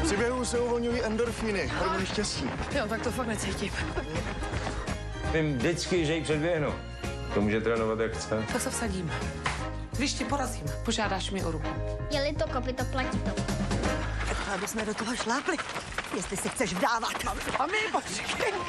Při běhu se uvolňují endorfíny, hormony štěstí. Jo, tak to fakt necítím. Vím vždycky, že ji předběhnu. To může trénovat, jak chce. Tak se vsadím. Když tě porazím, požádáš mi o ruku. Je-li to kopyto, platí to. Tak aby jsme do toho šlápli, jestli se chceš vdávat. A my, počkej.